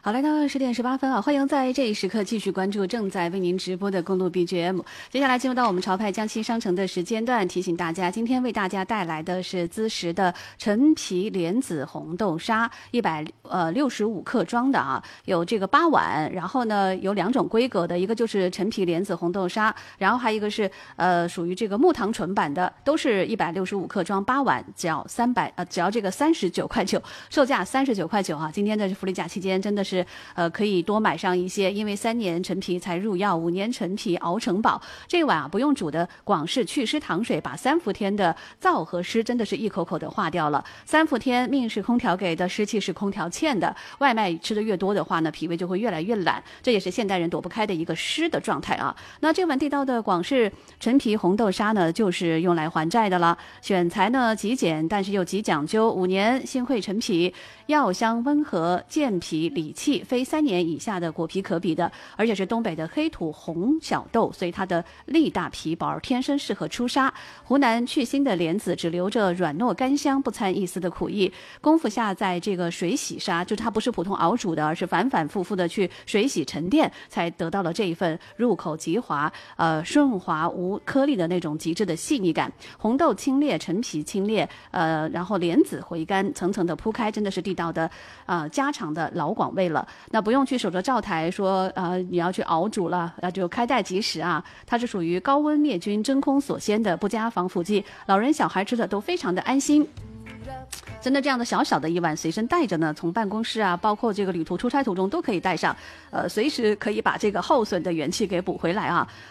好，来到10点18分啊，欢迎在这一时刻继续关注正在为您直播的公路 BGM。接下来进入到我们潮派江西商城的时间段，提醒大家，今天为大家带来的是资实的陈皮莲子红豆沙，165克装的啊，有这个8碗，然后呢有2种规格的，一个就是陈皮莲子红豆沙，然后还有一个是属于这个木糖醇版的，都是165克装8碗，只要这个39.9块，售价39.9块啊。今天的福利假期间真的是可以多买上一些，因为3年陈皮才入药，5年陈皮熬成宝。这碗啊不用煮的广式祛湿糖水，把3伏天的燥和湿真的是一口口的化掉了。3伏天命是空调给的，湿气是空调欠的。外卖吃的越多的话呢，脾胃就会越来越懒，这也是现代人躲不开的一个湿的状态啊。那这碗地道的广式陈皮红豆沙呢，就是用来还债的了。选材呢极简，但是又极讲究，5年新会陈皮，药香温和，健脾理气，非3年以下的果皮可比的，而且是东北的黑土红小豆，所以它的粒大皮薄，天生适合出沙。湖南去腥的莲子只留着软糯甘香，不掺一丝的苦意。功夫下在这个水洗沙，就是它不是普通熬煮的，而是反反复复的去水洗沉淀，才得到了这一份入口极滑、顺滑无颗粒的那种极致的细腻感。红豆清冽，陈皮清冽，然后莲子回甘，层层的铺开，真的是地道的家常的老广味了。那不用去守着灶台说你要去熬煮了，就开袋即食啊。它是属于高温灭菌、真空锁鲜的，不加防腐剂，老人小孩吃的都非常的安心。真的这样的小小的一碗随身带着呢，从办公室啊，包括这个旅途出差途中都可以带上，随时可以把这个耗损的元气给补回来啊。